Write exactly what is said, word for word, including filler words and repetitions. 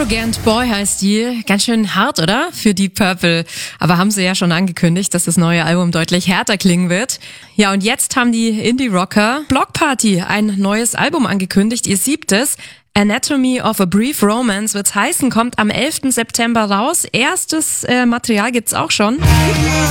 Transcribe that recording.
Arrogant Boy heißt die. Ganz schön hart, oder? Für Deep Purple. Aber haben sie ja schon angekündigt, dass das neue Album deutlich härter klingen wird. Ja, und jetzt haben die Indie-Rocker Bloc Party ein neues Album angekündigt, ihr siebtes. Anatomy of a Brief Romance wird's heißen, kommt am elften September raus. Erstes äh, Material gibt's auch schon.